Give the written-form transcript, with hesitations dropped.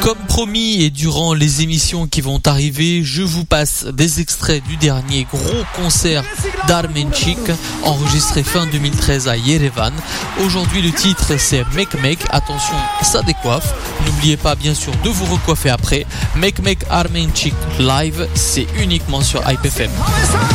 Comme promis et durant les émissions qui vont arriver, je vous passe des extraits du dernier gros concert d'Armenchik enregistré fin 2013 à Yerevan. Aujourd'hui le titre c'est Mek Mek, attention ça décoiffe, n'oubliez pas bien sûr de vous recoiffer après. Mek Mek Armenchik live, c'est uniquement sur Hype FM.